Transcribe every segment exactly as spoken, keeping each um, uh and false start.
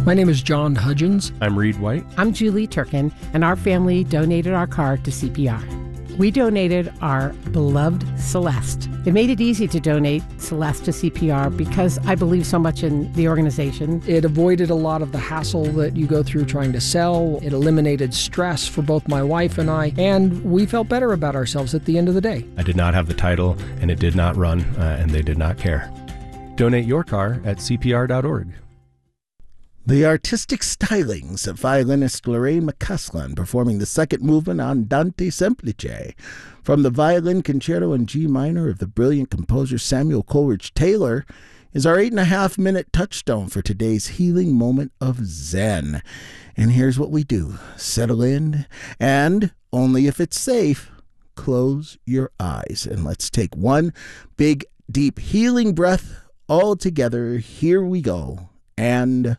My name is John Hudgens. I'm Reed White. I'm Julie Turkin, and our family donated our car to C P R. We donated our beloved Celeste. It made it easy to donate Celeste to C P R because I believe so much in the organization. It avoided a lot of the hassle that you go through trying to sell. It eliminated stress for both my wife and I, and we felt better about ourselves at the end of the day. I did not have the title, and it did not run, uh, and they did not care. Donate your car at C P R dot org. The artistic stylings of violinist Lorraine McCaslin performing the second movement Andante Semplice from the Violin Concerto in G minor of the brilliant composer Samuel Coleridge Taylor is our eight and a half minute touchstone for today's healing moment of Zen. And here's what we do. Settle in and, only if it's safe, close your eyes. And let's take one big, deep healing breath all together. Here we go. And...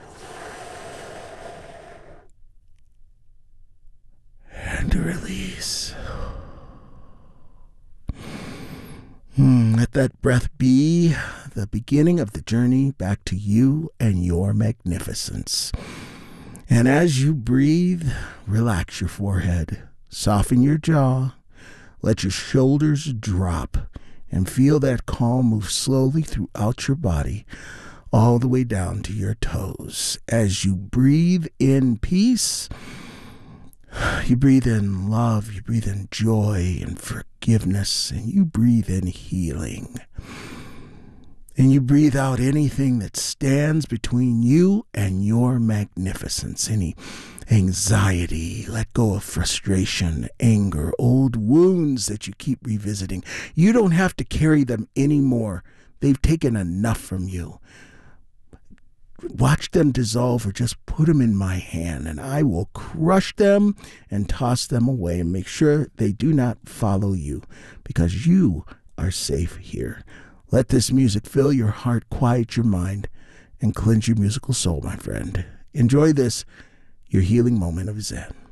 and release. Hmm, let that breath be the beginning of the journey back to you and your magnificence. And as you breathe, relax your forehead, soften your jaw, let your shoulders drop, and feel that calm move slowly throughout your body, all the way down to your toes. As you breathe in peace, you breathe in love, you breathe in joy and forgiveness, and you breathe in healing. And you breathe out anything that stands between you and your magnificence. Any anxiety, let go of frustration, anger, old wounds that you keep revisiting. You don't have to carry them anymore. They've taken enough from you. Watch them dissolve or just put them in my hand, and I will crush them and toss them away and make sure they do not follow you, because you are safe here. Let this music fill your heart, quiet your mind, and cleanse your musical soul, my friend. Enjoy this, your healing moment of Zen.